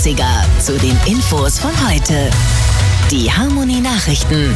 80er zu den Infos von heute. Die Harmonie-Nachrichten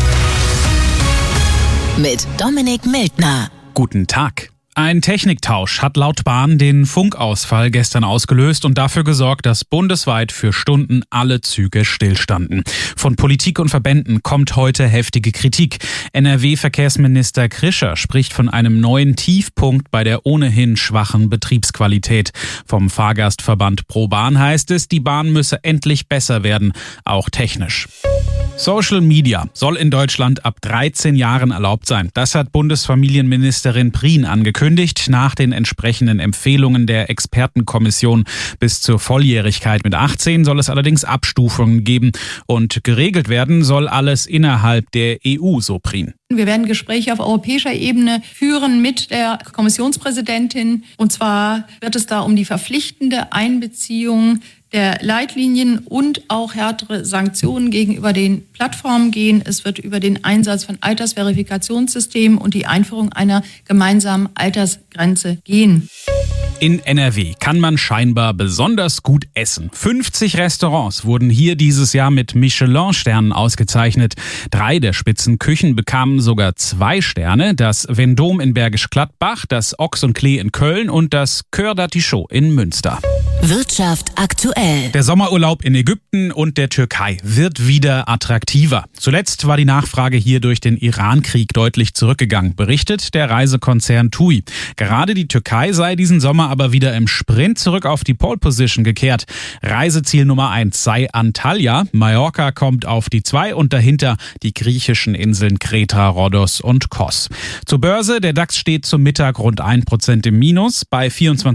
mit Dominik Mildner. Guten Tag. Ein Techniktausch hat laut Bahn den Funkausfall gestern ausgelöst und dafür gesorgt, dass bundesweit für Stunden alle Züge stillstanden. Von Politik und Verbänden kommt heute heftige Kritik. NRW-Verkehrsminister Krischer spricht von einem neuen Tiefpunkt bei der ohnehin schwachen Betriebsqualität. Vom Fahrgastverband ProBahn heißt es, die Bahn müsse endlich besser werden, auch technisch. Social Media soll in Deutschland ab 13 Jahren erlaubt sein. Das hat Bundesfamilienministerin Prien angekündigt, nach den entsprechenden Empfehlungen der Expertenkommission. Bis zur Volljährigkeit mit 18 soll es allerdings Abstufungen geben. Und geregelt werden soll alles innerhalb der EU, so Prien. Wir werden Gespräche auf europäischer Ebene führen mit der Kommissionspräsidentin. Und zwar wird es da um die verpflichtende Einbeziehung der Leitlinien und auch härtere Sanktionen gegenüber den Plattformen gehen. Es wird über den Einsatz von Altersverifikationssystemen und die Einführung einer gemeinsamen Altersgrenze gehen. In NRW kann man scheinbar besonders gut essen. 50 Restaurants wurden hier dieses Jahr mit Michelin-Sternen ausgezeichnet. 3 der Spitzenküchen bekamen sogar 2 Sterne. Das Vendôme in Bergisch Gladbach, das Ochs und Klee in Köln und das Cœur d'Artichaut in Münster. Wirtschaft aktuell. Der Sommerurlaub in Ägypten und der Türkei wird wieder attraktiver. Zuletzt war die Nachfrage hier durch den Iran-Krieg deutlich zurückgegangen, berichtet der Reisekonzern TUI. Gerade die Türkei sei diesen Sommer aber wieder im Sprint zurück auf die Pole Position gekehrt. Reiseziel Nummer 1 sei Antalya, Mallorca kommt auf die 2 und dahinter die griechischen Inseln Kreta, Rhodos und Kos. Zur Börse, der DAX steht zum Mittag rund 1% im Minus bei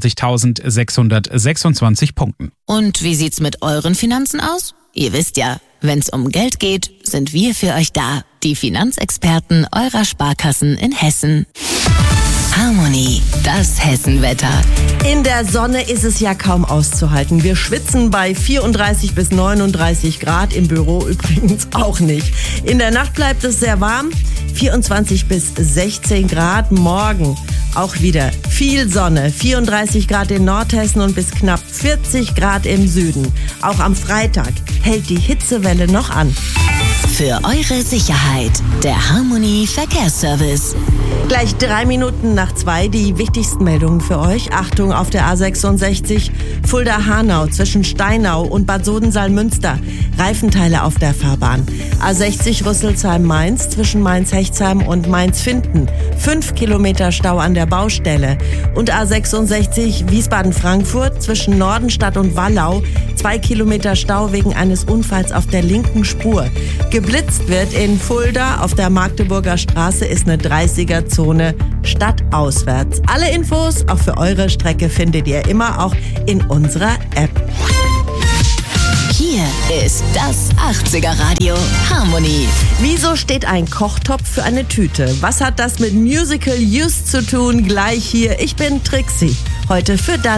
24.626 Punkten. Und wie sieht's mit euren Finanzen aus? Ihr wisst ja, wenn's um Geld geht, sind wir für euch da. Die Finanzexperten eurer Sparkassen in Hessen. Harmonie, das Hessenwetter. In der Sonne ist es ja kaum auszuhalten. Wir schwitzen bei 34 bis 39 Grad, im Büro übrigens auch nicht. In der Nacht bleibt es sehr warm, 24 bis 16 Grad. Morgen auch wieder viel Sonne, 34 Grad in Nordhessen und bis knapp 40 Grad im Süden. Auch am Freitag hält die Hitzewelle noch an. Für eure Sicherheit, der Harmonie Verkehrsservice. Gleich 3 Minuten nach 2 die wichtigsten Meldungen für euch. Achtung auf der A66 Fulda-Hanau zwischen Steinau und Bad Sodensaal-Münster. Reifenteile auf der Fahrbahn. A60 Rüsselsheim-Mainz zwischen Mainz-Hechtsheim und Mainz-Finden. 5 Kilometer Stau an der Baustelle. Und A66 Wiesbaden-Frankfurt zwischen Nordenstadt und Wallau. 2 Kilometer Stau wegen eines Unfalls auf der linken Spur. Geblitzt wird in Fulda auf der Magdeburger Straße, ist eine 30er-Zone stadtauswärts. Alle Infos, auch für eure Strecke, findet ihr immer auch in unserer App. Hier ist das 80er-Radio Harmonie. Wieso steht ein Kochtopf für eine Tüte? Was hat das mit Musical Youth zu tun? Gleich hier. Ich bin Trixie. Heute für Dan.